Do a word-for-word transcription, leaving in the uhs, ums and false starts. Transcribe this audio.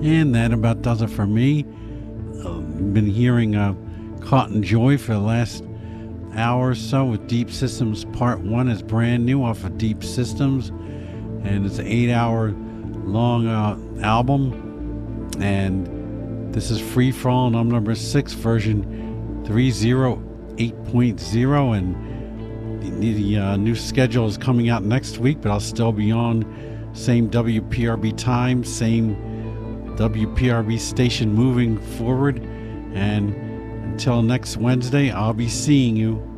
And that about does it for me. Uh, been hearing uh, Cotton Joy for the last hour or so with Deep Systems Part one. Is brand new off of Deep Systems, and it's an eight hour long uh, album. And this is Free Fall, and I'm number six, version three oh eight point oh. And the, the uh, new schedule is coming out next week, but I'll still be on same W P R B time, same W P R B station moving forward. And until next Wednesday, I'll be seeing you.